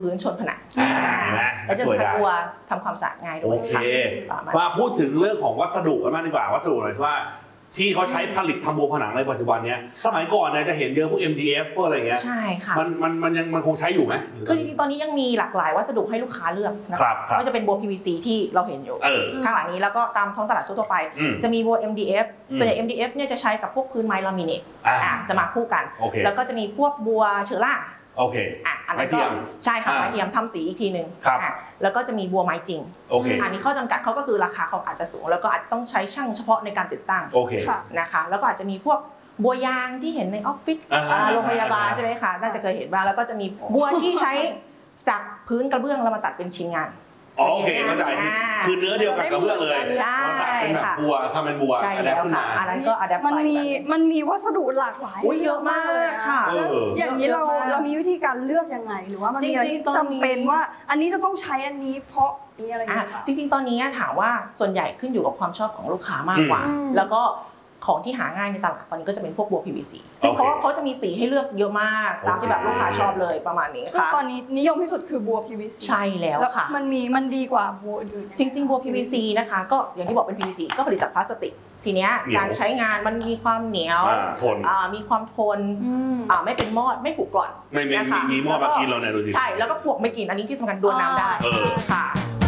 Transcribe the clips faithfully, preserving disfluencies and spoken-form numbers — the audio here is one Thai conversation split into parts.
พื้นชนผนังแล้วจะทำตัวทำความสะอาดง่ายด้วยโอเคมาพูดถึงเรื่องของวัสดุกันบ้างดีกว่าวัสดุอะไรที่ว่าที่เขาใช้ผลิตทำบัวผนังในปัจจุบันนี้สมัยก่อนเนี่ยจะเห็นเยอะพวก เอ็ม ดี เอฟ พวกอะไรเงี้ยใช่ค่ะมันมันมันยังมันคงใช้อยู่ไหมคือจริงๆตอนนี้ยังมีหลากหลายวัสดุให้ลูกค้าเลือกนะครับก็จะเป็นบัว พี วี ซี ที่เราเห็นอยู่ข้างหลังนี้แล้วก็ตามท้องตลาดทั่วไปจะมีบัว เอ็ม ดี เอฟ ส่วนใหญ่ เอ็ม ดี เอฟ เนี่ยจะใช้กับพวกพื้นไม้ลามิเนตจะมาคู่กันแล้วก็จะมีพวกบัวเชอร่าโอเคอ่ะอันนั้นก็ใช่ค่ะไม้เทียมทำสีอีกทีหนึ่งแล้วก็จะมีบัวไม้จริงโอเคอันนี้ข้อจำกัดเขาก็คือราคาเขาอาจจะสูงแล้วก็อาจต้องใช้ช่างเฉพาะในการติดตั้งโอเคนะคะแล้วก็อาจจะมีพวกบัวยางที่เห็นในออฟฟิศโรงพยาบาลใช่ไหมคะน่าจะเคยเห็นบ้างแล้วก็จะมีบัวที่ใช้จากพื้นกระเบื้องแล้วมาตัดเป็นชิ้นงานโอเคเข้าใจคือเนื้อเดียวกับกระเบื้องเลยใช่เป็นแบบบัวทำเป็นบัวใช่แล้วค่ะอันนั้นก็อะแดปมันมีมันมีวัสดุหลากหลายเยอะมากค่ะอย่างนี้เราเรามีวิธีการเลือกยังไงหรือว่ามันมีอะไรจำเป็นว่าอันนี้จะต้องใช้อันนี้เพราะนี้อะไรอย่างเงี้ยจริงๆตอนนี้ถามว่าส่วนใหญ่ขึ้นอยู่กับความชอบของลูกค้ามากกว่าแล้วก็ของที่หาง่ายในตลาดตอนนี้ก็จะเป็นพวกบัว พี วี ซี ซึ่งเพราะว่าเขาจะมีสีให้เลือกเยอะมากตามที่แบบลูกค้าชอบเลยประมาณนี้ค่ะตอนนี้นิยมที่สุดคือบัว พี วี ซีใช่แล้วค่ะมันมีมันดีกว่าบัวอื่นจริงๆบัว พี วี ซี นะคะก็อย่างที่บอกเป็น พี วี ซี ก็ผลิตจากพลาสติกทีเนี้ยการใช้งานมันมีความเหนียวมีความทนไม่เป็นมอดไม่ผุกร่อนไม่ไม่มีมอดมากินเราเนี่ยดูสิใช่แล้วก็พวกไม่กินอันนี้ที่สำคัญโดนน้ำได้ค่ะ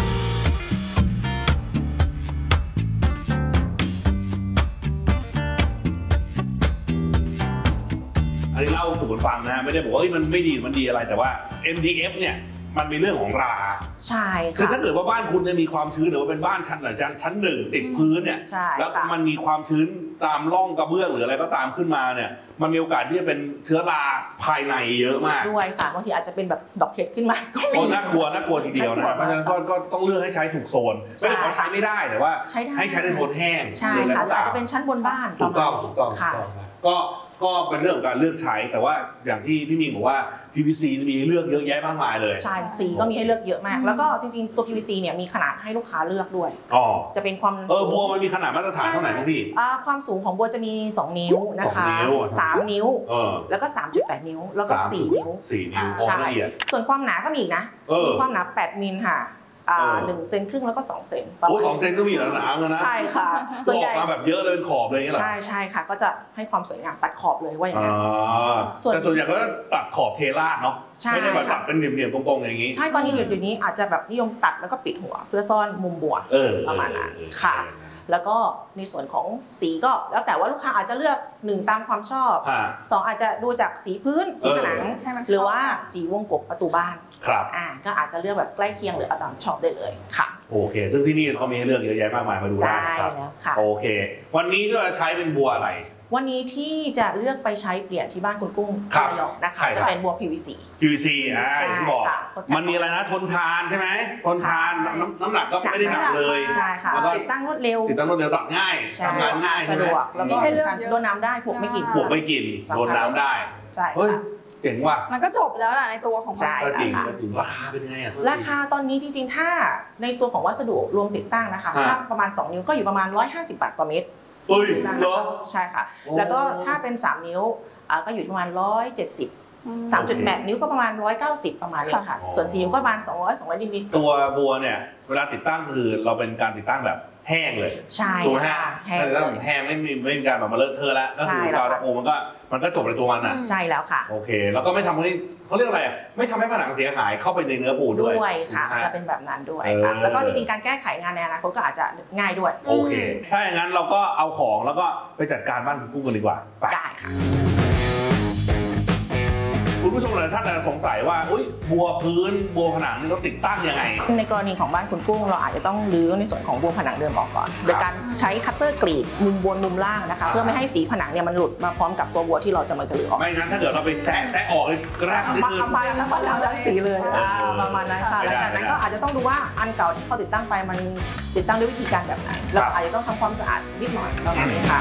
อันนี้เล่าสู่กันฟังนะไม่ได้บอกว่ามันไม่ดีมันดีอะไรแต่ว่า เอ็ม ดี เอฟ เนี่ยมันมีเรื่องของราใช่ค่ะคือถ้าเกิดว่าบ้านคุณเนี่ยมีความชื้นหรือว่าเป็นบ้านชั้นหรือชั้นชั้นหนึ่งติดพื้นเนี่ยแล้วมันมีความชื้นตามร่องกระเบื้องหรืออะไรก็ตามขึ้นมาเนี่ยมันมีโอกาสที่จะเป็นเชื้อราภายในเยอะมากด้วยค่ะบางทีอาจจะเป็นแบบดอกเห็ดขึ้นมาโอ้น่ากลัวน่ากลัวทีเดียวนะเพราะฉะนั้นก็ต้องเลือกให้ใช้ถูกโซนไม่ได้ว่าใช้ไม่ได้แต่ว่าให้ใช้ในโซนแห้งใช่ค่ะอาจจะเป็นชั้นบนบ้านถูกต้องถูกต้องค่ะก็ก็เป็นเรื่องของการเลือกใช้แต่ว่าอย่างที่พี่มีบอกว่า พี วี ซี มีเลือกเยอะแยะมากมายเลยใช่สีก็มีให้เลือกเยอะมากแล้วก็จริงๆตัว พี วี ซี เนี่ยมีขนาดให้ลูกค้าเลือกด้วยอ๋อจะเป็นความเออบัวมันมีขนาดมาตรฐานเท่าไหร่ครับพี่ความสูงของบัวจะมีสองนิ้วนะคะสามนิ้วแล้วก็ สามจุดแปด นิ้วแล้วก็สี่นิ้วสี่นิ้วใช่ส่วนความหนาก็มีอีกนะมีความหนาแปดมิลค่ะหนึ่งเซนครึ่งแล้วก็สองเซนโอ้สองเซนก็มีหนาๆแล้วนะใช่ค่ะส่วนใหญ่มาแบบเยอะเลยขอบเลยใช่ใช่ค่ะก็จะให้ความสวยงามตัดขอบเลยว่าอย่างนั้นแต่ส่วนใหญ่ก็ตัดขอบเทราดเนาะไม่ได้แบบตัดเป็นเหลี่ยมๆตรงๆอย่างนี้ใช่ตอนนี้เดี๋ยวนี้อาจจะแบบนิยมตัดแล้วก็ปิดหัวเพื่อซ่อนมุมบวกประมาณนั้นค่ะแล้วก็ในส่วนของสีก็แล้วแต่ว่าลูกค้าอาจจะเลือกหนึ่งตามความชอบสองอาจจะดูจากสีพื้นสีผนังหรือว่าสีวงกบประตูบ้านครับอ่าก็อาจจะเลือกแบบใกล้เคียงหรือเอาตามชอบได้เลยค่ะโอเคซึ่งที่นี่เขามีให้เลือกเยอะแยะมากมายมาดูได้ครับโอเควันนี้ก็ใช้เป็นบัวอะไรวันนี้ที่จะเลือกไปใช้เปลี่ยนที่บ้านคุณกุ้งระยองนะคะจะเป็นบัว พี วี ซีพี วี ซี อ่าที่บอกมันมีอะไรนะทนทานใช่ไหมทนทานน้ำหนักก็ไม่ได้หนักเลยใช่ค่ะติดตั้งรวดเร็วติดตั้งรวดเร็วตัดง่ายทำงานง่ายสะดวกแล้วก็โดนน้ำได้พวกไม่กินพวกไม่กินโดนน้ำได้ใช่เจ๋งว่ะมันก็จบแล้วแหละในตัวของมันจริงจริงราคาเป็นไงราคาตอนนี้จริงๆถ้าในตัวของวัสดุรวมติดตั้งนะคะถ้าประมาณสองนิ้วก็อยู่ประมาณหนึ่งร้อยห้าสิบบาทต่อเมตรเฮ้ยเหรอใช่ค่ะแล้วก็ถ้าเป็นสามนิ้วก็อยู่ประมาณหนึ่งร้อยเจ็ดสิบ สามจุดแปด นิ้วก็ประมาณหนึ่งร้อยเก้าสิบประมาณนี้ค่ะส่วนสี่นิ้วก็ประมาณสองร้อย สองร้อยนิดๆตัวบัวเนี่ยเวลาติดตั้งคือเราเป็นการติดตั้งแบบแห้งเลยใช่ค่ะแห้งแล้วแห้งไม่มีไม่มีการแบบมาเลอะเทอะแล้วก็คือเราตะโกมันก็มันก็จบในตัวมันอ่ะใช่แล้วค่ะโอเคแล้วก็ไม่ทำให้เขาเรียกอะไรอ่ะไม่ทำให้ผนังเสียหายเข้าไปในเนื้อปูนด้วยด้วยค่ะจะเป็นแบบนั้นด้วยค่ะแล้วก็จริงๆการแก้ไขงานในอนาคตก็อาจจะง่ายด้วยโอเคถ้าอย่างนั้นเราก็เอาของแล้วก็ไปจัดการบ้านคุณกุ้งกันดีกว่าได้ค่ะคุณผู้ชมหลายท่านอาจจะสงสัยว่าอุ้ยบัวพื้นบัวผนังนี่เราติดตั้งยังไงในกรณีของบ้านคุณกุ้งเราอาจจะต้องรื้อในส่วนของบัวผนังเดิมออกก่อนโดยการใช้คัตเตอร์กรีดมุมบนมุมล่างนะคะเพื่อไม่ให้สีผนังเนี่ยมันหลุดมาพร้อมกับตัวบัวที่เราจะมาจะรื้อออกไม่งั้นถ้าเกิดเราไปแซะแซะออกเลยกระด้างนี่คือมาแล้วก็แล้วแล้วสีเลยประมาณนั้นค่ะแล้วจากนั้นก็อาจจะต้องดูว่าอันเก่าที่เขาติดตั้งไปมันติดตั้งด้วยวิธีการแบบไหนเราอาจจะต้องทำความสะอาดนิดหน่อยประมาณนี้ค่ะ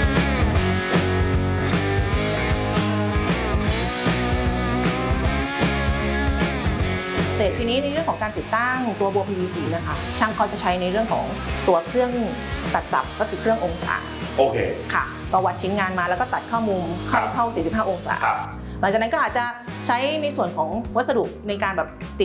เสร็จทีนี้ในเรื่องของการติดตั้งตัวบัว พี วี ซี นะคะช่างเขาจะใช้ในเรื่องของตัวเครื่องตัดสับก็คือเครื่ององศาโอเคค่ะประวัติชิ้นงานมาแล้วก็ตัดเข้ามุมเข้าเข้าสี่สิบห้าองศาหลังจากนั้นก็อาจจะใช้ในส่วนของวัสดุในการแบบติด